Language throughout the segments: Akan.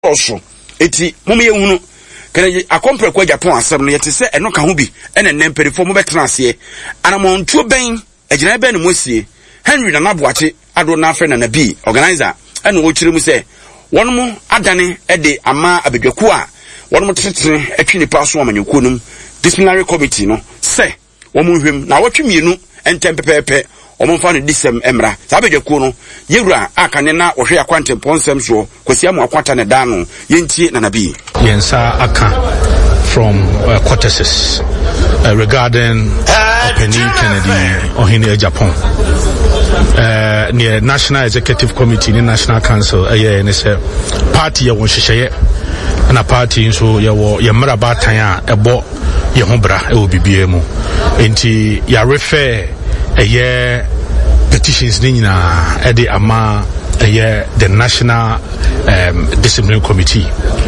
also eti mum ye hunu kene akompre kwa Japan asem no yete se eno ka ho bi ene nempere mo betena ase anamontuo ben agina ben no mosie Henry Nanabuache ado na afre na bi organizer ene wo kire mu se wonmo adane ede ama abedwaku a wonmo tetetere atwi ni paso amanyuku num disciplinary committee no se womo hwem na wotwe mienu entempepepe omomfa no disem emra sabedwaku no yewura akane na wohwe akwante ponsem so kwasia mu akwata ne da no yentie na nabi yensa aka from Cortesis regarding Penny Kennedy Ohene Japan near National Executive Committee in National Council party ya wonhyehyeye na party nso ya mraba tan a ebo ye ho bra e obibie mu enti ya refer petitions ni nyina e de ama the National Disciplinary Committee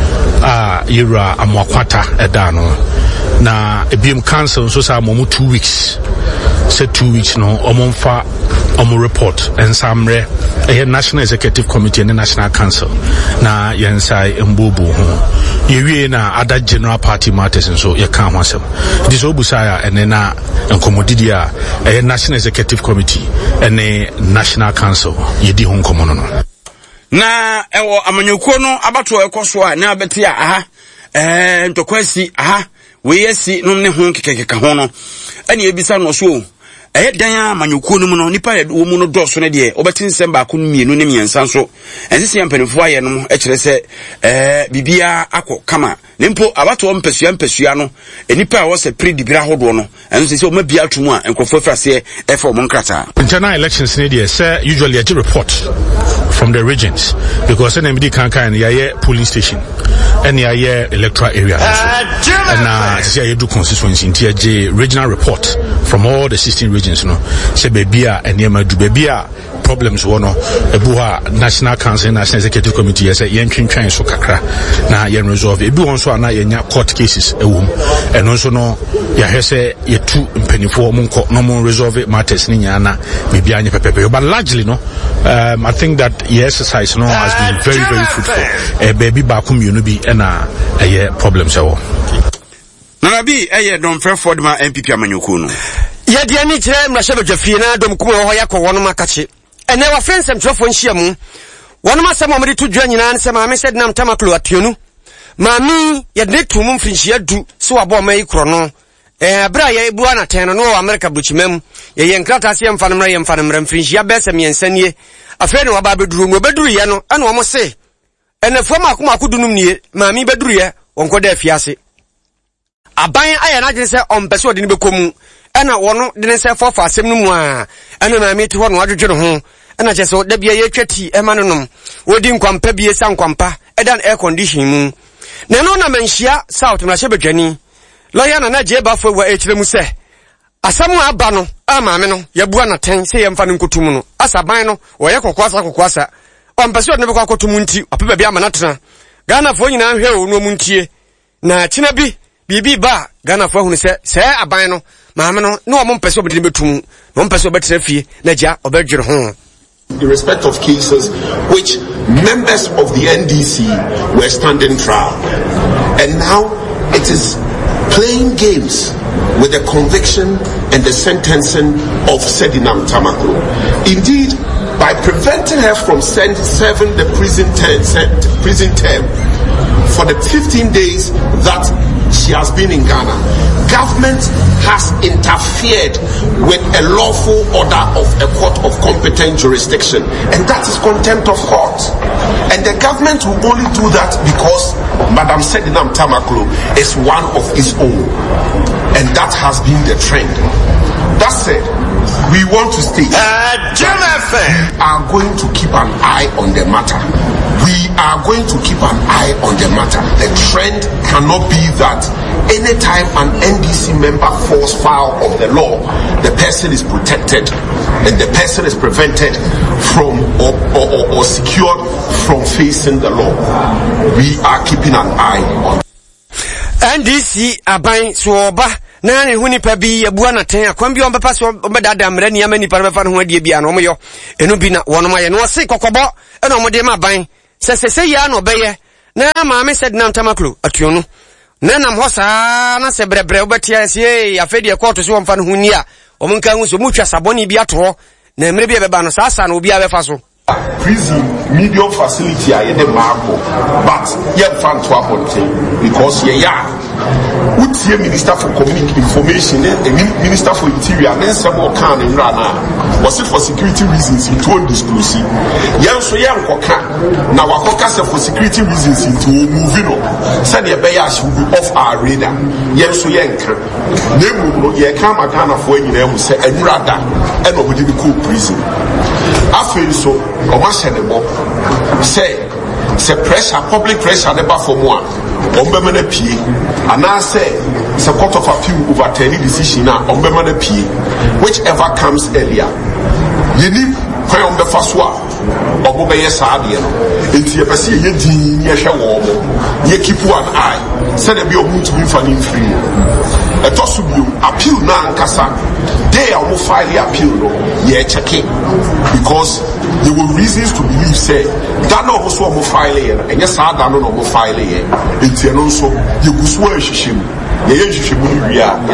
yura amwakwata edano na ebiem council so sa mo 2 weeks say 2 weeks no omonfa omo report ensamre National Executive Committee and the National Council na yensai embobo ho yewie na other general party matters so ye kan ho asem this obusaya ene na enkomodidi a National Executive Committee and the National Council yedi ho nkomono no na ewo amanyuko no abato ekoso a na abeti a ntokwasi we yesi no ne ho kekeka ho no ene ebisa no so dan amanyuko no mu no nipa wo mu no doso ne de obeti nsem ba ko mienu ne miensa so ensisi ampanifo aye no e kire se bibia akọ kama nempo abato mpesua no enipa a wo se predibira hodo no enso se o ma bia tumu a enkofo frase e for mo nkrata internal elections ne de say usually a report from the regions because NMD can ya polling station and ya electoral area and say you do constituency in regional report from all the 16 regions no say bebia and yema do bebia problems wono ebuha National Council National Executive Committee say yen twentwan so kakra na yen resolve ebi won so na yenya court cases ewum and also no ya hese yetu mpanifo monko no mon resolve matters ni nya na bebia anya pepepe but largely no I think that the exercise no has been very very fruitful baby bakum you no be na problems awo na bi don Fredford ma MPP amanyuku no ye de ani kire mrahye badwafie na dom kuma ho yakọ wono makache ene wa friends mtrofo nhia mu wono masem omri to dwa nyina nsem ame sed nam tamaklo atuonu mami ye de tum mfinhia du so wabo mai kro no bra ye bua na ten no America buchimam ye nkrata se mfanemra mfinhia besem yensanie afre ne waba beduru mu beduru ye no ene wo mo se ene fo makoma akudunum nie mami beduru ye wonko da afiase aban aya na gye se ompese odi ne bekomu ena wono de ne se fofa asem no mu a ena mami te ho no adwedwere ho ena che se da bia ye twati ema no nom wodi nkwampa bie sa nkwampa edan air condition mu na no na manhia south na hye bedwani lawyer na je ba fo wa ekire mu se asamu aba no amame no yabua na ten se yemfa no nkotum no asaban no wo ye kokwasa ompese odi ne bekwa kotum nti opeba bia manatena Ghana fo nyina hwe wo no mu ntie na kina bi bibi ba Ghana fo hunu se aban no maame no na wo mpese obedi betum no mpese obetra fie na ja obedwere ho in respect of cases which members of the NDC were standing trial and now it is playing games with the conviction and the sentencing of Sedinam Tamaklo. Indeed, by preventing her from serving the prison term for the 15 days that she has been in Ghana, government has interfered with a lawful order of a court of competent jurisdiction, and that is contempt of court. And the government will only do that because Madam Sedinam Tamaklo is one of its own, and that has been the trend. That said, we want to state we are going to keep an eye on the matter. We are going to keep an eye on the matter. The trend cannot be that anytime an NDC member falls foul of the law, the person is protected and the person is prevented from or secured from facing the law. We are keeping an eye on NDC aban soba na ne huni pa bi abua na ten akwan bi on papa so obedada mra ni amani pa befa no ho adie bia no mo yo eno bi na wono ma ye no se kokobo eno mo de ma ban se ya no beye na maame said na ntamaklo atuonu na nam ho saa na se brebre obetia sie afedi e court so wonfa no huni a omunka hu so mutwa saboni bi ato na emre bi beba no saa no obi a befa so prison medium facility a the marco but ye fan to abonte because ye utie minister for community information and minister for interior and some kan in rana was it for security reasons in told disclose ye so ye nkoka na wakoka se for security reasons into moving on said ye be should be off our radar ye so ye nka na mu ye kan magana for nyina mu se anurada e no bodi be cool prison after so o ma senebo say pressure public pressure never for more on be na pie ana say it's a court of appeal overturn the decision na on be na pie whichever comes earlier you need kwan on be fa so a obo be yes ade no enti e pese ye din ye hwe wo mo ye keep one eye say there be o to be for free etosubiu appeal na nkasa they are file appeal no ye check it because there were reasons to believe say that no so mo file here and yes that no mo file here enti no so ye gusu a hwehwem ye hwehwem ni wi a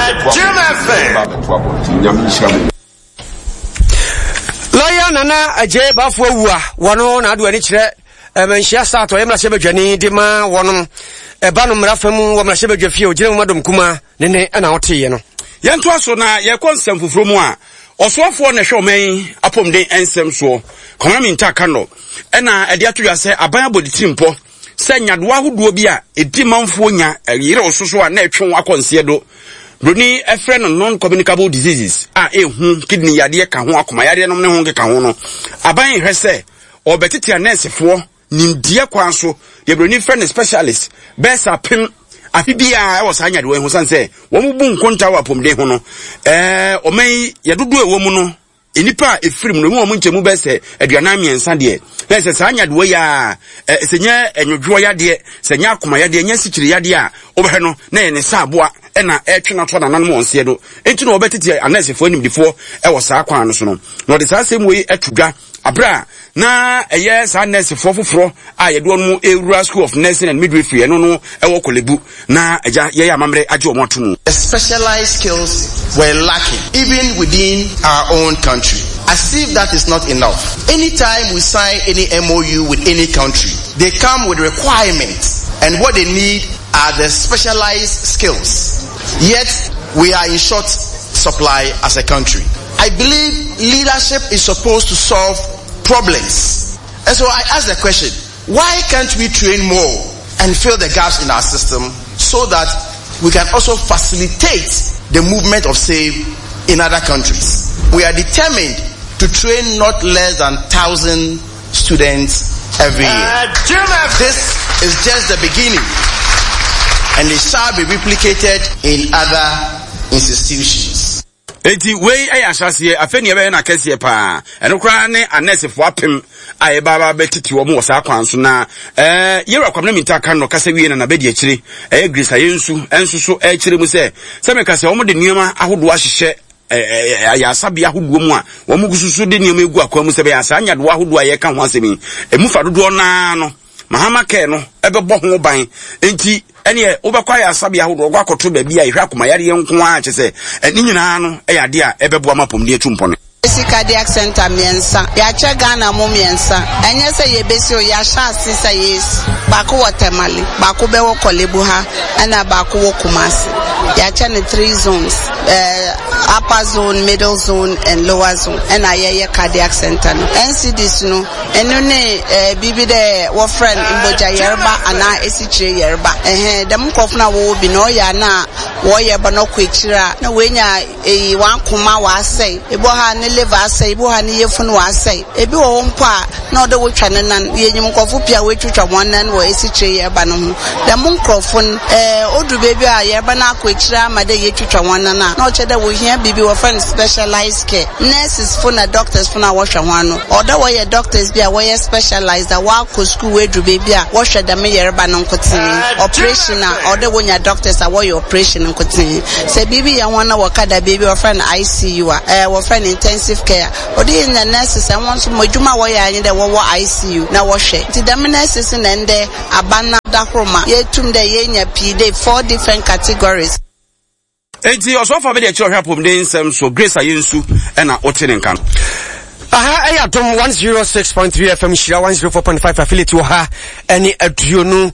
lawyer nana aje bafo awua wono na ado ani kire menhia start oyemra se badwani de ma wonom eba no mrafamu wo mrahye badwafie ogire mu madom kuma ne na hote ye no yento aso na ye konsem fufuro mu a osofo na hwe oman apomden ensem so komami ntaka no na ade atodwa se aban aboditi mpo se nyadoa hoduo bi a edi manfo nya yire ososo a na etwe akonse do broni efre no non communicable diseases a ehu kidney yade ka ho akoma yade no ne ho nke ka ho no aban hwe se obetiti anesefo nimdie kwan so de broni friend specialist besa pin afibia e was anya de wo san se wo mu bu nkonta wa pomde ho no oman yedodo ewo mu no enipa efirim no mu nchemu bese aduana miensa de lese sa anya de wo ya senya enwodwo ya de senya akoma ya de nya sikiri ya de a obhe no na ye ne saboa na etwe na to na nan mo onse do enti no obetiti anesefo animdifo e wo sa kwan no so no no de sa sem we atudwa abra na yes nurse fofoforo a ye do no Ewura School of Nursing and Midwifery no no e wo Kolebu na eja ye amamre aje o moto. Specialized skills were lacking even within our own country. As if that is not enough. Anytime we sign any MOU with any country, they come with requirements and what they need are the specialized skills. Yet we are in short supply as a country. I believe leadership is supposed to solve problems. And so I ask the question, why can't we train more and fill the gaps in our system so that we can also facilitate the movement of SAVE in other countries? We are determined to train not less than 1,000 students every year. This is just the beginning, and it shall be replicated in other institutions. Eti wey ayashase afeni ebe na kese pa enokra ne anesefo apem aye baba betiti wo mo sa kwan so na yera kwamna mintaka no kase wie na bedi akire grisa yensu ensuso akire mu se me kase wo mo de nneema ahodo ahyehye ya sabi ahodo mu a wo mo gususu de nneema egu akwa mu se be ya sa anya do ahodo aye ka ho asemi emufa dodo na no mahama ke no ebe bo ho ban enti ene obekwa ya sabi ahodo ogwa koto ba bia ihwa akoma yare nko a kyese ni nyina no yade a ebebo amapomde atumpo no cardiac center miensa ya che Ghana mo miensa enye se ye besi o ya sha sisa yes bako watemali bako be wo Kolebu ha na bako wo Kumasi ya che ne 3 zones upper zone, middle zone and lower zone and aye cardiac center no NCDs no eno ne bibi de wo friend Mboja Yerba ana esichire Yerba dem kofuna wo bi no ya na wo ye ba no kwechira na wenya wan kuma wa sei ebo ha ne liver asai ebo ha ne yefunu wa asai ebi wo mpo a na odo wo twane nan yenyim kofu pia we twitwa wonan wo esichire Yerba no ho dem krofon odu bebi a Yerba na kwechira ma de ye twitwa wonan na o chede wo ohia bibi wo friend specialized care nurses for na doctors for na washa wano oda wo ye doctors bia wo ye specialized wa ko school we dru baby a wo hwe da me yereba no nkotin operation a oda wo nya doctors a wo ye operation nkotin se bibi ya wana wo kada baby wo friend ICU a wo friend intensive care odi na nurses and once modwuma wo ya anye de wo ICU na wo hwe ti da nurses na nde abana da kroma ye tum de ye nya pide 4 different categories. Enti osofa be de che ohwa pom de nsem so Grace Ayensu na otene nkan. Aha ayatom 106.3 FM Shira 104.5 affiliate wo ha eni aduonu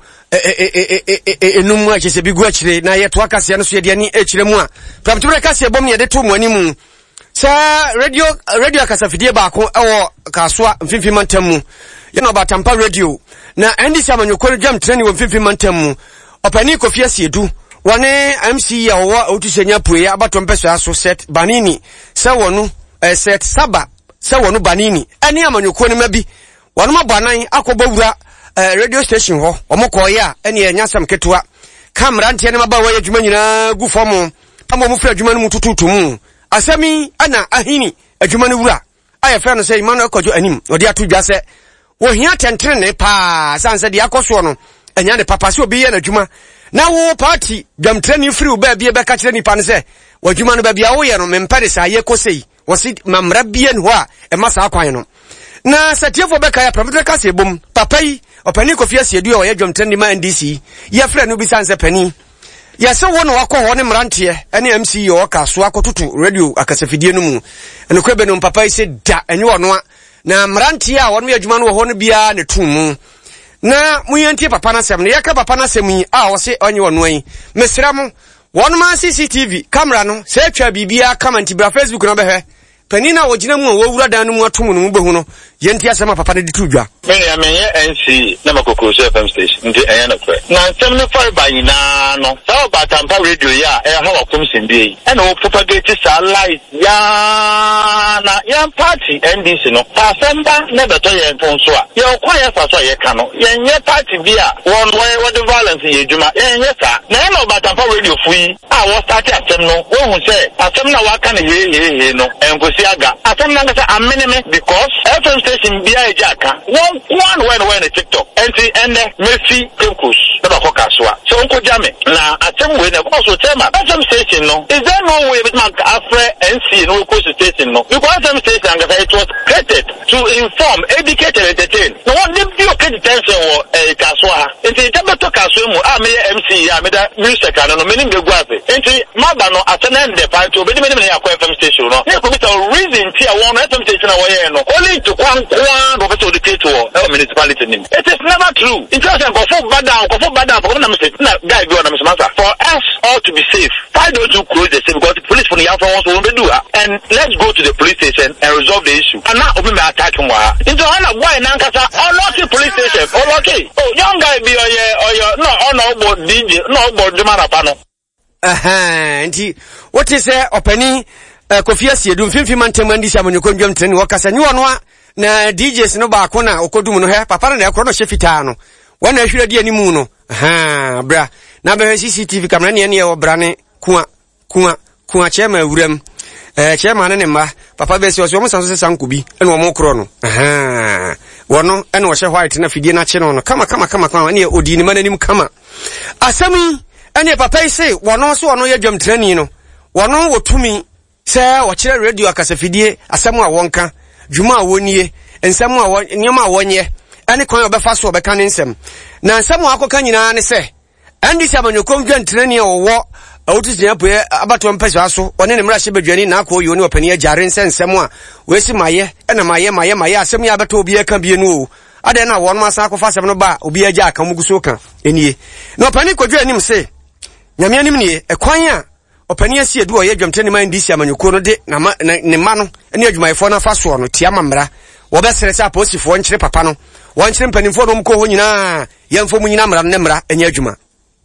enum a chese bigu achire na yeto akase no so ye de ani achire mu a praptore kase bom ne de to mu animu sa radio akasafidie baako ewo kasoa mfimfi mantamu ye no batampa radio na ndisi amanyokoro jam treni wo mfimfi mantamu opani Kofi Asiedu wane MC ya wo otusenya pue abato mpeso aso set banini se wonu set saba se wonu banini ani amanyokoro ne mabi wonu mabanan akobawura radio station ho omokoye a ene enyasam ketua kamera ntie ne maba waye adwuma nyina gu fomo amo mu fra adwuma no mutututu mu asemi ana ahini adwuma no wura aye fra no say Emmanuel Kojo anim odi atu dwa se wo hia tentrene pa sanse de akoso no enya ne papa se obi ye na adwuma na wo party dwam training free wo ba bia be ka kire nipa ne se wadwuma no ba bia wo ye no mempare sa ye kosei wo si mamra bia no a e masa akwan no na satiefo be ka ya prapetre ka se bom papa yi opani Kofi Asiedu o ye dwam training ma NDC ye fra no bi sanse pani ya se wo no wakọ ho ne mrantie ene MC yo ka so akotutu radio akasafidie no mu ene kwebe no papa yi se da enye wono a na mrantie a wono adwuma no ho no bia ne tumu na muyantie papa na sem ne yaka papa na sem yi a wo se onye wono yi mesra mo wono ma CCTV camera no se atwa bibia comment bra Facebook no behwe panina wogina mu wo wura dan no mu atomu no mu behu no yenti asema papa de ditudwa menye NC na makoko FM station ndi enya na kwe na nsem ne far ba nyina no sa ba tampa radio ya e ha wakom sendie e na wo propagate sa light ya na ya party NDC no pasamba na beto ye nfonso a ye okwa ya sa so ye ka no ye party bia won wo the violence ye djuma ye sa na e na ba tampa radio fui a wo start asem no wo hu se asem na waka na ye no enkosi aga asem na ngasa ameneme because FM station bia ejaka when a TikTok and Messi Tempus never Kaswa. So Uncle Jame na atem we na also tema FM station no is there no way with man afre NC no course station no because FM station it was created to inform, educate and entertain. No one did you okay detention or Kaswa into Tabato Kaswa mu a me MC ya me da music and no meaning the guape into maba no atenen the part to be many FM station no e ko be reason tia one FM station away no only to one professor dictator municipality name. It is never true. In terms of go bad down, for na mistake na guy go na mistake. For us all to be safe, why don't you close the same? Because the police from the outside wants to do it. And let's go to the police station and resolve the issue. And now open my attack him. Into Hana boy Nankasa, unlucky police station. Oh okay. Oh young guy be no about DJ, no about the man apano. Nti what is openi Kofi Asiedu mfimfi mantemandi sha monyokondwam treni wakasa nyi wono a na DJs no baako na okodum no he papa na ekro no hyefitaa no wana ahwira di animu no bra na be CCTV camera ne ne e bra ne kuwa chema awuram chema ne ma papa be si o mo sanso sanko bi ene o mo kro no wono ene o hye white na fidie na che no kama ne odi ni mananim kama asami ene papa ise wono so wono ye dwam trani no wono wotumi se o kire radio akasafidie asamu a wonka juma wonie ensam a nyama wonye ane kwan obefa so obeka ne nsem na nsam akoka nyina ne se andi se amanyokom dwan trani owo awuti apoe abato mpese aso one ne mra hye badwani na akọ yoni opani agare nsem a wesi maye na maye asem ya abato obi aka bie no ade na won ma sa akofa asem no ba obi agya aka muguso ka enie na opani kodwani m se nyame anim nie ekwan a opani Asiedu oye dwamtene man DC amanyoko no de na ne ma no ene adwumayefo na fa so no tia mamra wo be sere sa posifo nkyere papa no won kyere mpanimfo no mko ho nyina yemfo mu nyina mra ne mra enya adwuma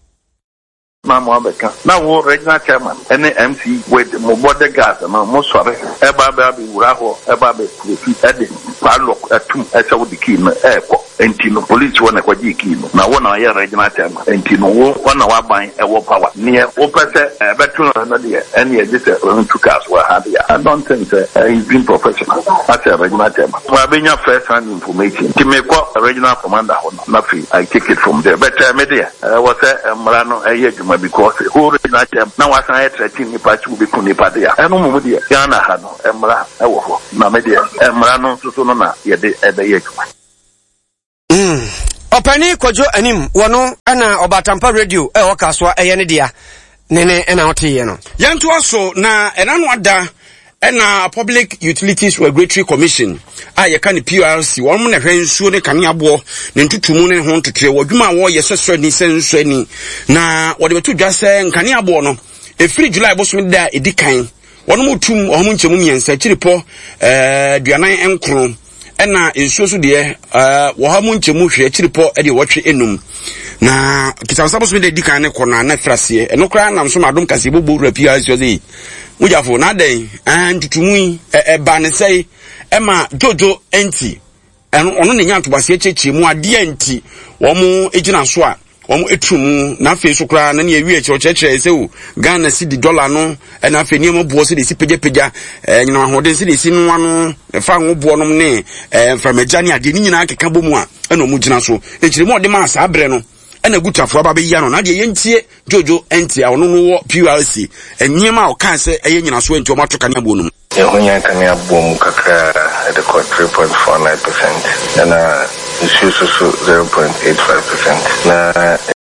Mama Abeka na wo regional chairman ene MC with mo bodyguard na mo sore e ba be wura ho e ba be profi e de pa lock atum e se wo diki na e ko Entino police wana kwa jikino na wana ya regional chairman entino wo wana waban ewo power near opese betuno na dia any just to cast wa hadia. I don't think he's been professional as a regional chairman. Wa benya first hand information to make what regional commander nothing. I take it from there. But media was Marano Ayejuma because who regional chairman now was I threatening Pachu be Kunipadia. I know media Yana Hano Emra Ewo na media Marano Susuna Yede Ebeyejuma. Opani Kojo anim wano ana Obatampa radio wakaswa eyene dia nene ena oti ye no yanto aso na enano ada ena Public Utilities Regulatory Commission ayeka ne PRC won na hwe nsuo ne kane abo ne ntutumu ne ho ntotre wadwuma wo ye sesre ni senso ni na wode betu dwase nkane abo no efiri July bosom da edikan wono mutum ohum nchemu miensa chiripo duanan enkro ena nsuo so de wo ha mu nchemu hwe chiripo de wotwe enum na kitansa bosom da edikan ne kona na frase eno kra nam so madom kase bobo rapia asioze mujafo na den ntutumu ba ne sei ema jojo enti ono ne nyanto base echechi mu ade enti wo mu ejina so a wo mu etumu na fe so kra na ne awie eche ocheche se o Ghana cedi dollar no na afe ne mo bo se de si peja nyina hoden se de si no ano fa ho bo no ne famagani ade ni nyina akeka bomu a na mu gina so echire mo de ma sa abre no ena gutafo aba be ya no na de yentie jojo enti a ono no wo PRC enyema o kan se eye nyina so enti o matoka ne abo no Yahunya kanya boom kakra at the court 3.49% and issue 0.85%. Na